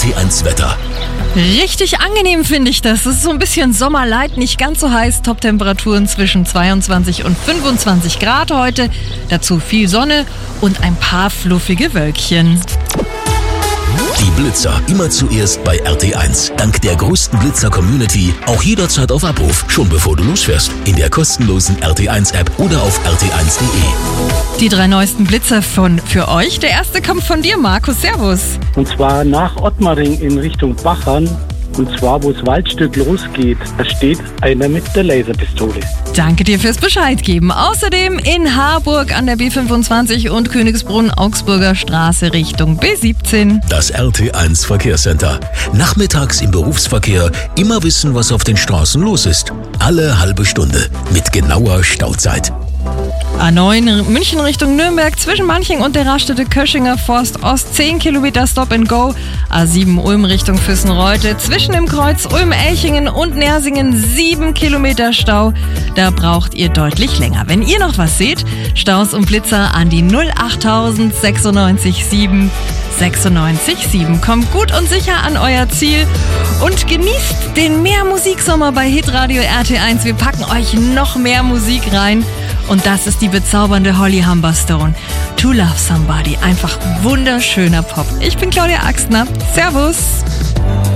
RT1 Wetter. Richtig angenehm finde ich das. Es ist so ein bisschen Sommerlight, nicht ganz so heiß. Top-Temperaturen zwischen 22 und 25 Grad heute. Dazu viel Sonne und ein paar fluffige Wölkchen. Die Blitzer immer zuerst bei RT1. Dank der größten Blitzer-Community auch jederzeit auf Abruf, schon bevor du losfährst. In der kostenlosen RT1-App oder auf rt1.de. Die 3 neuesten Blitzer für euch. Der erste kommt von dir, Markus. Servus. Und zwar nach Ottmaring in Richtung Bachern. Und zwar, wo das Waldstück losgeht, da steht einer mit der Laserpistole. Danke dir fürs Bescheid geben. Außerdem in Harburg an der B25 und Königsbrunn Augsburger Straße Richtung B17. Das RT1 Verkehrscenter. Nachmittags im Berufsverkehr immer wissen, was auf den Straßen los ist. Alle halbe Stunde mit genauer Stauzeit. A9 München Richtung Nürnberg zwischen Manching und der Raststätte Köschinger Forst Ost 10 Kilometer Stop and Go. A7 Ulm Richtung Füssenreuth zwischen dem Kreuz Ulm-Elchingen und Nersingen 7 Kilometer Stau. Da braucht ihr deutlich länger. Wenn ihr noch was seht, Staus und Blitzer an die 08000 96 7 96 7. Kommt gut und sicher an euer Ziel und genießt den Mehrmusiksommer bei Hitradio RT1. Wir packen euch noch mehr Musik rein. Und das ist die bezaubernde Holly Humberstone. To Love Somebody. Einfach wunderschöner Pop. Ich bin Claudia Axtner. Servus.